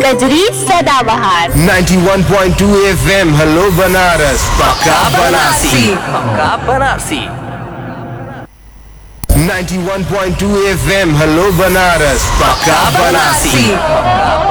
गजरी सदाबहार 91.2 FM hello Banaras पक्का बनारसी पक्का बनारसी 91.2 FM हेलो बनारस पक्का बनारसी पक्का